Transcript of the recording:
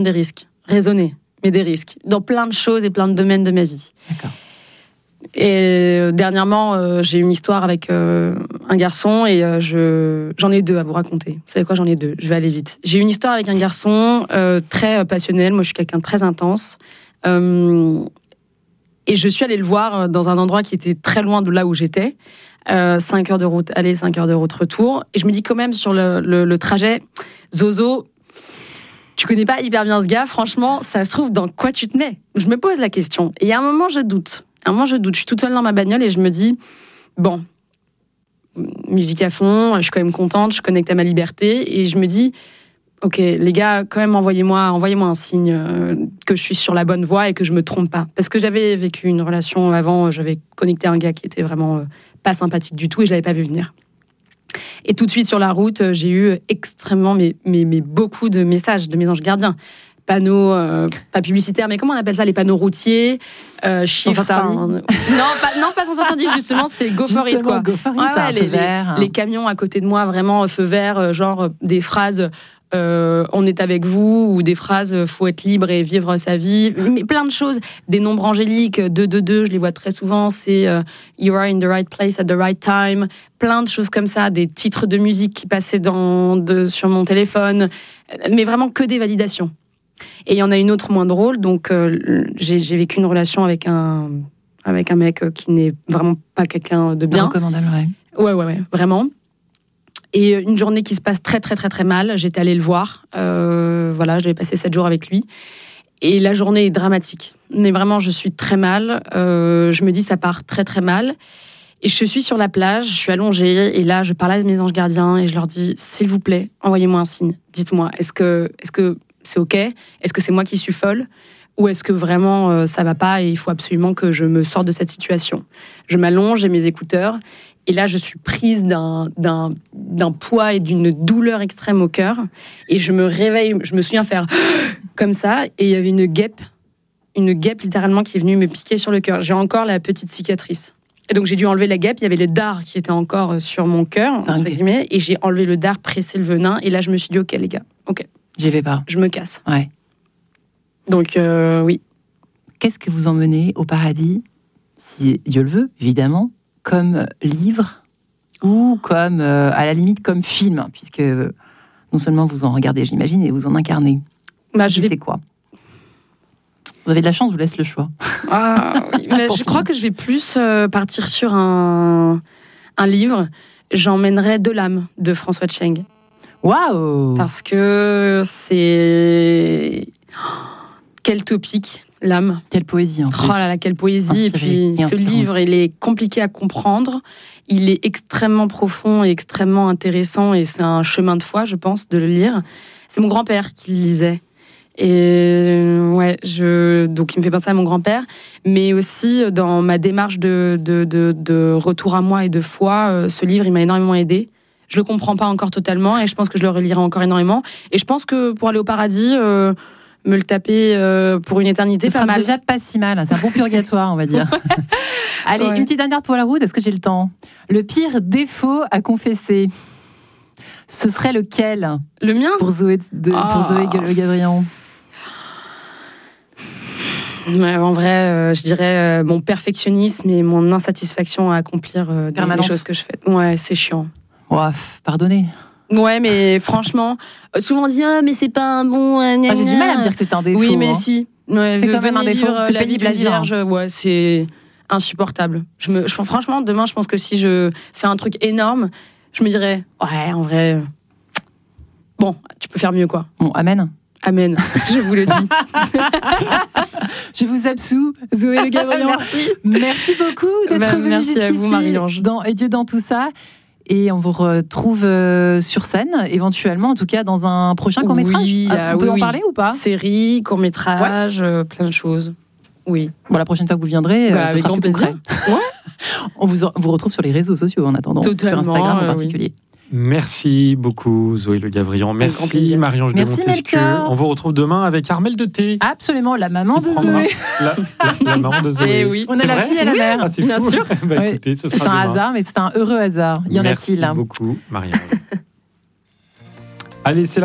des risques, raisonnés, mais des risques, dans plein de choses et plein de domaines de ma vie. D'accord. Et dernièrement, j'ai eu une histoire avec un garçon et j'en ai deux à vous raconter. Vous savez quoi, j'en ai deux, je vais aller vite. J'ai eu une histoire avec un garçon très passionnel, moi je suis quelqu'un de très intense. Et je suis allée le voir dans un endroit qui était très loin de là où j'étais. 5 heures de route aller, 5 heures de route retour. Et je me dis quand même sur le trajet, Zozo, tu connais pas hyper bien ce gars, franchement, ça se trouve dans quoi tu te mets? Je me pose la question. Et à un moment, je doute. Je suis toute seule dans ma bagnole et je me dis, bon, musique à fond, je suis quand même contente, je connecte à ma liberté. Et je me dis, ok, les gars, quand même, envoyez-moi un signe que je suis sur la bonne voie et que je me trompe pas. Parce que j'avais vécu une relation avant, j'avais connecté à un gars qui était vraiment pas sympathique du tout et je l'avais pas vu venir. Et tout de suite sur la route, j'ai eu extrêmement, mais beaucoup de messages de mes anges gardiens. Panneaux, pas publicitaires, mais comment on appelle ça, les panneaux routiers, chiffres. Non, pas sans interdit, justement, c'est go for it, quoi. Go for it, les camions à côté de moi, vraiment, feu vert, genre des phrases. On est avec vous, ou des phrases faut être libre et vivre sa vie, mais plein de choses, des nombres angéliques, 222, je les vois très souvent, c'est you are in the right place at the right time, plein de choses comme ça, des titres de musique qui passaient sur mon téléphone, mais vraiment que des validations. Et il y en a une autre moins drôle, donc j'ai vécu une relation avec un mec qui n'est vraiment pas quelqu'un de bien. Recommandable, ouais, vraiment. Et une journée qui se passe très, très, très, très mal. J'étais allée le voir. Voilà, j'avais passé 7 jours avec lui. Et la journée est dramatique. Mais vraiment, je suis très mal. Je me dis, ça part très, très mal. Et je suis sur la plage, je suis allongée. Et là, je parle à mes anges gardiens et je leur dis, s'il vous plaît, envoyez-moi un signe. Dites-moi, est-ce que c'est OK? Est-ce que c'est moi qui suis folle? Ou est-ce que vraiment, ça va pas et il faut absolument que je me sorte de cette situation? Je m'allonge, j'ai mes écouteurs. Et là, je suis prise d'un poids et d'une douleur extrême au cœur. Et je me réveille, je me souviens faire comme ça. Et il y avait une guêpe littéralement qui est venue me piquer sur le cœur. J'ai encore la petite cicatrice. Et donc, j'ai dû enlever la guêpe. Il y avait le dard qui était encore sur mon cœur, entre guillemets. Et j'ai enlevé le dard, pressé le venin. Et là, je me suis dit, OK, les gars, OK. J'y vais pas. Je me casse. Ouais. Donc, oui. Qu'est-ce que vous emmenez au paradis, si Dieu le veut, évidemment, comme livre ou comme, à la limite, comme film, puisque non seulement vous en regardez, j'imagine, et vous en incarnez. C'est quoi? Vous avez de la chance, je vous laisse le choix. Ah, oui, mais je crois que je vais plus partir sur un livre. J'emmènerai De l'âme de François Tcheng. Waouh! Parce que c'est... Quel topic, l'âme. Quelle poésie, en plus. Oh là là, quelle poésie. Inspiré, et puis, ce livre, il est compliqué à comprendre. Il est extrêmement profond et extrêmement intéressant. Et c'est un chemin de foi, je pense, de le lire. C'est mon grand-père qui le lisait. Et ouais, donc il me fait penser à mon grand-père. Mais aussi, dans ma démarche de retour à moi et de foi, ce livre, il m'a énormément aidée. Je le comprends pas encore totalement et je pense que je le relirai encore énormément. Et je pense que pour aller au paradis, me le taper pour une éternité, ça pas mal. Déjà pas si mal. C'est un bon purgatoire, on va dire. Allez, une petite dernière pour la route. Est-ce que j'ai le temps? Le pire défaut à confesser, ce serait lequel? Le mien? Pour Zoé Le Gabrion. Ouais, en vrai, je dirais mon perfectionnisme et mon insatisfaction à accomplir les choses que je fais. Ouais, c'est chiant. Oh, pardonnez. Ouais, mais franchement, souvent on dit mais c'est pas un bon. J'ai du mal à me dire que c'est un défaut. Oui, mais si. Ouais, c'est quand même un défaut. C'est pénible à dire. Ouais, c'est insupportable. Franchement, demain, je pense que si je fais un truc énorme, je me dirais ouais, en vrai, bon, tu peux faire mieux, quoi. Bon, amen. Amen, je vous le dis. Je vous absous, Zoé Le Gabrion. Merci beaucoup d'être venue merci jusqu'ici. À vous, Marie-Ange. Et Dieu dans tout ça. Et on vous retrouve sur scène, éventuellement, en tout cas dans un prochain court-métrage. Oui, on peut en parler ou pas? Série, court-métrage, plein de choses. Oui. Bon, la prochaine fois que vous viendrez, ce avec sera grand plus plaisir. Ouais. On vous retrouve sur les réseaux sociaux en attendant, totalement, sur Instagram en particulier. Oui. Merci beaucoup Zoé Le Gabrion. Merci Marie-Ange de Montesquieu. On vous retrouve demain avec Armelle de Thé. Absolument, la maman de Zoé. La maman de Zoé. Oui. On a la fille et la mère. Ah, c'est bien fou. sûr. Écoutez, ce sera c'est un demain. hasard, mais c'est un heureux hasard. Y en a-t-il? Merci beaucoup Marie-Ange. Allez, c'est